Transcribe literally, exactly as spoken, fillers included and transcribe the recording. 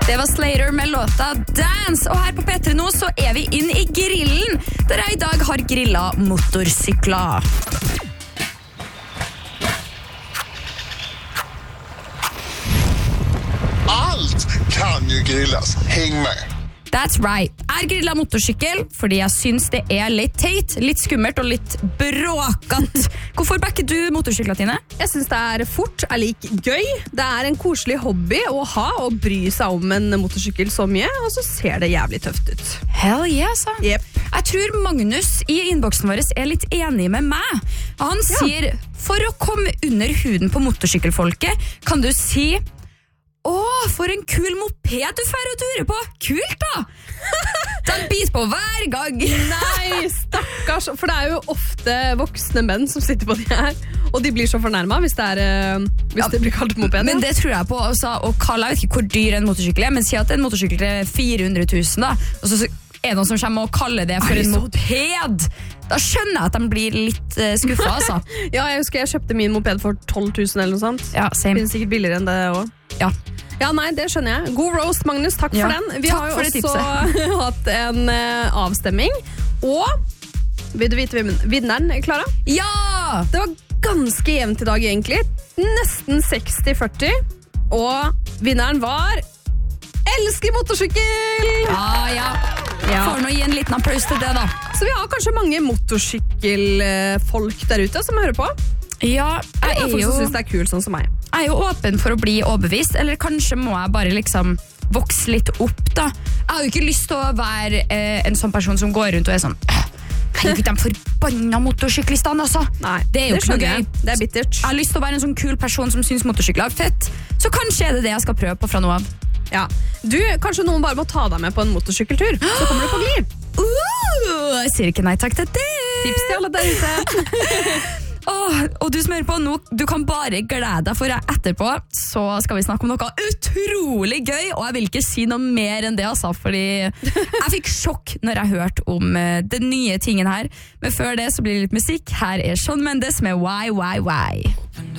Det var Slater med låta Dance, og her på P tre nå så er vi inn i grillen, der jeg i dag har grillet motorsykler. Allt kan ju grillas, häng med. That's right. Jeg grillet motorsykkel fordi jeg synes det er litt teit, litt skummelt og litt bråkant. Hvorfor backer du motorsykler, Tine? Jeg synes det er fort, er like gøy. Det er en koselig hobby å ha og bry seg om en motorsykkel så mye, og så ser det jævlig tøft ut. Hell yeah, sa. Yep. Jeg tror Magnus i innboksen vår er litt enig med meg. Han Ja. sier, for å komme under huden på motorsykkelfolket, kan du si... Åh, for en kul moped du fer og turer på. Kult da! Den biter på hver gang. Nei, stakkars. For det er jo ofte voksne menn som sitter på de her, og de blir så fornærmet hvis det, er, uh, hvis Ja, det blir kalt moped. Men ja. det tror jeg på. Også, og Karl, jeg vet ikke hvor dyr en motorsykkel er, men si at en motorsykkel er fire hundre tusen da, og så er det noen som kommer og kaller det for Er det en så moped. Da skjønner jeg at de blir litt uh, skuffet, altså. Ja, jeg husker jeg kjøpte min moped for tolv tusen eller noe sånt. Ja, same. Finnes sikkert billigere enn det også. Ja. Ja, nei, det skjønner jeg. God roast, Magnus. Takk Ja, for den. Vi takk har jo for det også hatt en uh, avstemming. Og vil du vite hvem vinneren, Klara? Ja! Det var ganske jevnt i dag, egentlig. Nesten seksti førti. Og vinneren var Elsker motorsykkel! Ja, ja. Ja. Får nå gi en liten applaus til det, da. Så vi har kanskje mange motorsykkelfolk der ute som hører på. Ja, jeg Eller er folk jo... som synes det er kult, sånn som meg. Jeg er jo åpen for å bli overbevist, eller kanskje må jeg bare liksom vokse litt opp, da. Jeg har jo ikke lyst til å være eh, en sånn person som går rundt og er sånn herregud, de forbanna motorsyklistene, altså. Nei, det er jo ikke noe skjønner gøy. jeg. Det er bittert. Jeg har lyst til å være en sånn kul person som synes motorsykler er fett, så kanskje er det det jeg skal prøve på fra nå av. Ja. Du, kanskje noen bare må ta deg med på en motorsykkeltur, så kommer du på glid. Uh, jeg sier ikke nei takk til det. Tips til alle der ute. Åh, og du som hører på nå, du kan bare glede deg, for etterpå så skal vi snakke om noe utrolig gøy, og jeg vil ikke si noe mer enn det, altså, fordi jeg fikk sjokk når jeg hørte om uh, den nye tingen her. Men før det så blir det litt musikk. Her er Shawn Mendes med Why, Why, Why.